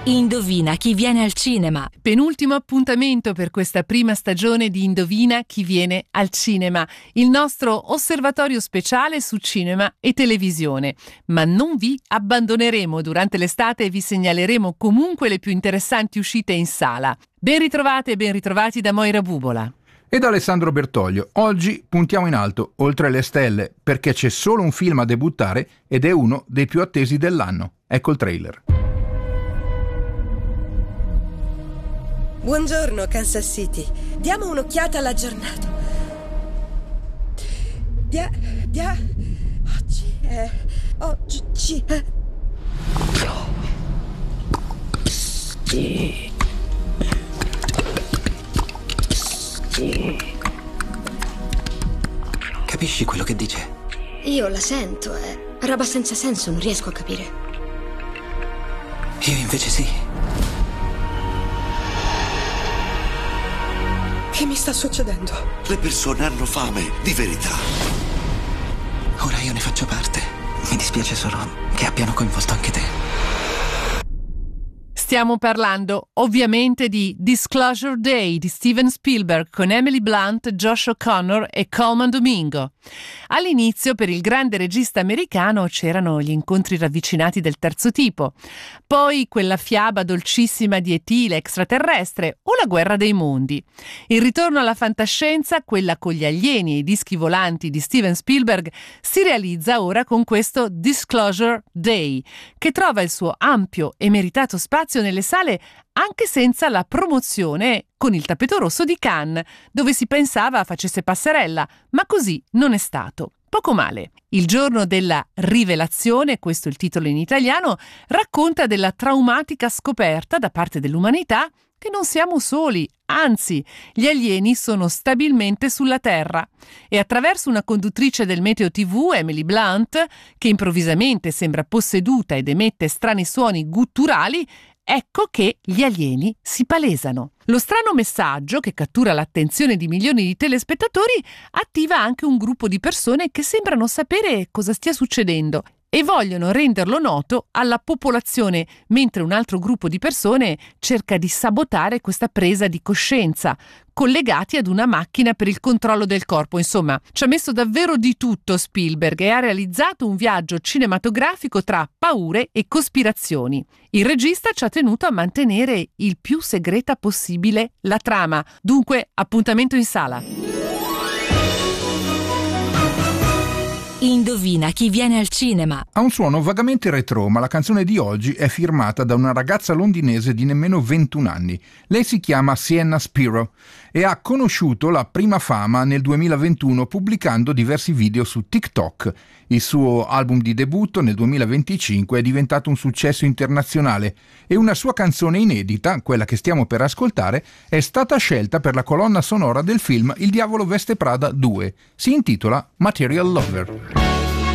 Indovina chi viene al cinema. Penultimo appuntamento per questa prima stagione di Indovina chi viene al cinema, il nostro osservatorio speciale su cinema e televisione. Ma non vi abbandoneremo durante l'estate e vi segnaleremo comunque le più interessanti uscite in sala. Ben ritrovate e ben ritrovati da Moira Bubola e da Alessandro Bertoglio. Oggi puntiamo in alto, oltre le stelle, perché c'è solo un film a debuttare ed è uno dei più attesi dell'anno. Ecco il trailer. Buongiorno Kansas City, diamo un'occhiata alla giornata. Oggi è... Capisci quello che dice? Io la sento, è roba senza senso, non riesco a capire. Io invece sì. Che mi sta succedendo? Le persone hanno fame di verità. Ora io ne faccio parte. Mi dispiace solo che abbiano coinvolto anche te. Stiamo parlando ovviamente di Disclosure Day di Steven Spielberg con Emily Blunt, Josh O'Connor e Colman Domingo. All'inizio per il grande regista americano c'erano gli incontri ravvicinati del terzo tipo, poi quella fiaba dolcissima di E.T. l'extraterrestre o la guerra dei mondi. Il ritorno alla fantascienza, quella con gli alieni e i dischi volanti di Steven Spielberg, si realizza ora con questo Disclosure Day, che trova il suo ampio e meritato spazio nelle sale anche senza la promozione con il tappeto rosso di Cannes, dove si pensava facesse passerella, ma così non è stato. Poco male. Il giorno della rivelazione, questo è il titolo in italiano, racconta della traumatica scoperta da parte dell'umanità che non siamo soli, anzi, gli alieni sono stabilmente sulla Terra. E attraverso una conduttrice del Meteo TV, Emily Blunt, che improvvisamente sembra posseduta ed emette strani suoni gutturali, ecco che gli alieni si palesano. Lo strano messaggio, che cattura l'attenzione di milioni di telespettatori, attiva anche un gruppo di persone che sembrano sapere cosa stia succedendo e vogliono renderlo noto alla popolazione, mentre un altro gruppo di persone cerca di sabotare questa presa di coscienza, collegati ad una macchina per il controllo del corpo. Insomma, ci ha messo davvero di tutto Spielberg e ha realizzato un viaggio cinematografico tra paure e cospirazioni. Il regista ci ha tenuto a mantenere il più segreta possibile la trama. Dunque, appuntamento in sala. Indovina chi viene al cinema. Ha un suono vagamente retro, ma la canzone di oggi è firmata da una ragazza londinese di nemmeno 21 anni. Lei si chiama Sienna Spiro e ha conosciuto la prima fama nel 2021 pubblicando diversi video su TikTok. Il suo album di debutto nel 2025 è diventato un successo internazionale e una sua canzone inedita, quella che stiamo per ascoltare, è stata scelta per la colonna sonora del film Il diavolo veste Prada 2. Si intitola Material Lover.